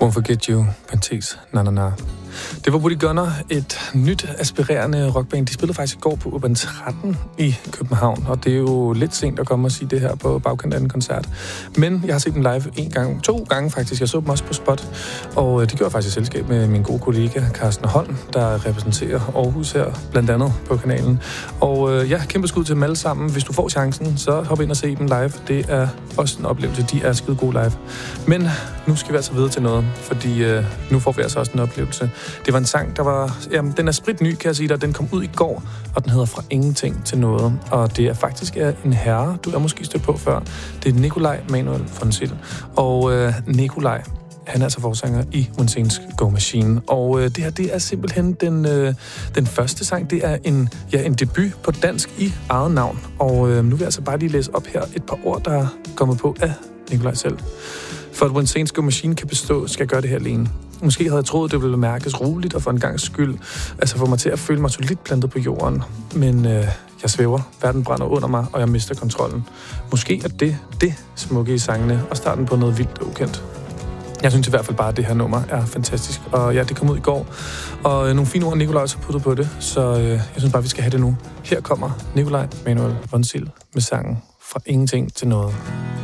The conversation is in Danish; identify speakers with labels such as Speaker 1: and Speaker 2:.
Speaker 1: Won't Forget You, parentes, na. Det var Woody Gunner, et nyt aspirerende rockband. De spillede faktisk i går på Urban 13 i København, og det er jo lidt sent at komme og sige det her på bagkanten af en koncert. Men jeg har set dem live to gange faktisk. Jeg så dem også på Spot, og det gjorde jeg faktisk i selskab med min gode kollega Carsten Holm, der repræsenterer Aarhus her, blandt andet på kanalen. Og kæmpe skud til dem alle sammen. Hvis du får chancen, så hop ind og se dem live. Det er også en oplevelse. De er skide gode live. Men nu skal vi altså videre til noget, fordi nu får vi altså også en oplevelse. Det var en sang, der var... Jamen, den er spritny, kan jeg sige dig. Den kom ud i går, og den hedder Fra Ingenting til Noget. Og det er faktisk en herre, du er måske stødt på før. Det er Nikolaj Manuel von Sill. Og Nikolaj, han er altså forsanger i Monsensk Go Machine. Og det her, det er simpelthen den første sang. Det er en debut på dansk i eget navn. Og nu vil jeg altså bare lige læse op her et par ord, der er kommet på af Nikolaj selv. For at Monsensk Go Machine kan bestå, skal jeg gøre det her alene. Måske havde jeg troet, det ville mærkes roligt og for en gangs skyld. Altså få mig til at føle mig solidt plantet på jorden. Men jeg svæver, verden brænder under mig, og jeg mister kontrollen. Måske er det smukke i sangene, og starten på noget vildt ukendt. Jeg synes i hvert fald bare, at det her nummer er fantastisk. Og ja, det kom ud i går. Og nogle fine ord, Nikolaj også har puttet på det. Så jeg synes bare, vi skal have det nu. Her kommer Nikolaj Manuel von Sill med sangen Fra Ingenting til Noget.